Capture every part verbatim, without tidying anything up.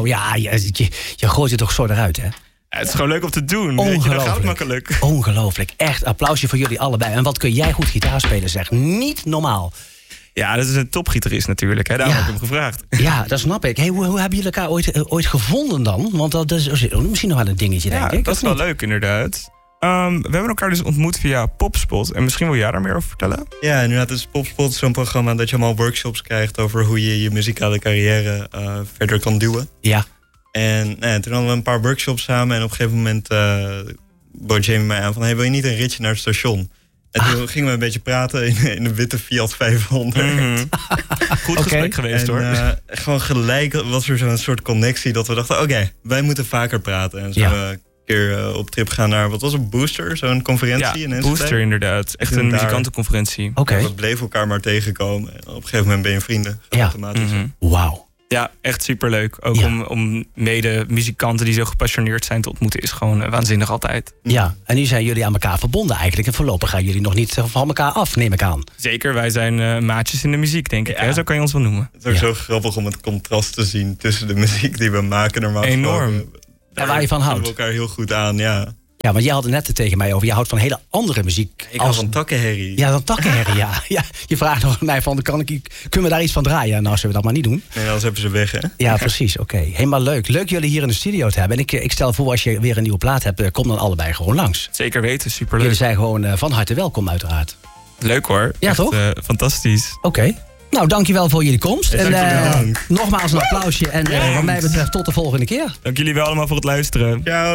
Nou ja, je, je, je gooit het toch zo eruit, hè? Ja, het is gewoon leuk om te doen. Weet je, dat gaat makkelijk. Ongelooflijk. Echt applausje voor jullie allebei. En wat kun jij goed gitaar spelen, zeg. Niet normaal. Ja, dat is een topgitarist natuurlijk. Hè? Daarom Ja. heb ik hem gevraagd. Ja, dat snap ik. Hey, hoe, hoe hebben jullie elkaar ooit, uh, ooit gevonden dan? Want dat is misschien nog wel een dingetje, denk Ja, ik. dat is wel leuk inderdaad. Um, we hebben elkaar dus ontmoet via Popspot. En misschien wil jij daar meer over vertellen? Ja, inderdaad. Het is Popspot, zo'n programma dat je allemaal workshops krijgt over hoe je je muzikale carrière uh, verder kan duwen. Ja. En nou ja, toen hadden we een paar workshops samen. En op een gegeven moment uh, bood Jamie mij aan van... hey, wil je niet een ritje naar het station? En ah. toen gingen we een beetje praten in, in een witte Fiat vijfhonderd. Mm-hmm. Goed okay. gesprek geweest, en, hoor. Uh, gewoon gelijk was er zo'n soort connectie dat we dachten... oké, okay, wij moeten vaker praten. En zo ja. uh, een keer uh, op trip gaan naar, wat was het, Booster? Zo'n conferentie ja, in Enschede. Booster inderdaad. Echt een muzikantenconferentie. Oké. Okay. We bleven elkaar maar tegenkomen. En op een gegeven moment ben je vrienden. Ja. Automatisch. Mm-hmm. Wauw. Ja, echt superleuk. Ook ja. om, om mede-muzikanten die zo gepassioneerd zijn te ontmoeten... is gewoon uh, waanzinnig altijd. Ja, en nu zijn jullie aan elkaar verbonden eigenlijk. En voorlopig gaan jullie nog niet van elkaar af, neem ik aan. Zeker, wij zijn uh, maatjes in de muziek, denk ik. Ja. Hè? Zo kan je ons wel noemen. Het is ook ja. zo grappig om het contrast te zien... tussen de muziek die we maken normaal. Enorm. En waar je van houdt. We elkaar heel goed aan, ja. Ja, want jij had het net tegen mij over... je houdt van hele andere muziek. Ik hou van takkenherrie. Ja, van takkenherrie, ja. ja. Je vraagt nog mij van, kan ik, kunnen we daar iets van draaien? Nou, zullen we dat maar niet doen? Nee, anders hebben ze weg, hè? Ja, precies, oké. Okay. Helemaal leuk. Leuk jullie hier in de studio te hebben. En ik, ik stel voor, als je weer een nieuwe plaat hebt... kom dan allebei gewoon langs. Zeker weten, superleuk. Jullie zijn gewoon uh, van harte welkom, uiteraard. Leuk hoor. Ja, echt, toch? Uh, fantastisch. Oké. Okay. Nou, dankjewel voor jullie komst. En uh, nogmaals een applausje. En uh, wat mij betreft tot de volgende keer. Dank jullie wel allemaal voor het luisteren. Ciao.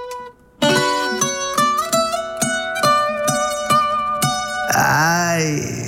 Ai.